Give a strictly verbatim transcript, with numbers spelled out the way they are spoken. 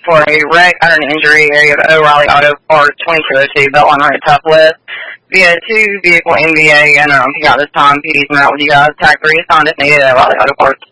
for a wreck under an injury area of O'Reilly Auto Parts twenty-two oh two, Beltline Road, Tough List. We had two vehicle N V A and um, pick out this time. P D's been out with you guys. Tag three assigned if needed at O'Reilly Auto Parts.